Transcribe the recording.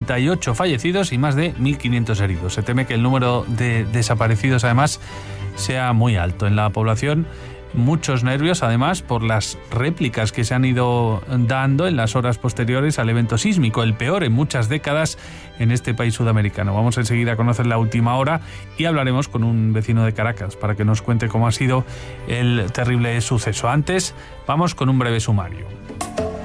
38 fallecidos y más de 1.500 heridos. Se teme que el número de desaparecidos, además, sea muy alto en la población. Muchos nervios, además, por las réplicas que se han ido dando en las horas posteriores al evento sísmico, el peor en muchas décadas en este país sudamericano. Vamos enseguida a conocer la última hora y hablaremos con un vecino de Caracas para que nos cuente cómo ha sido el terrible suceso. Antes, vamos con un breve sumario.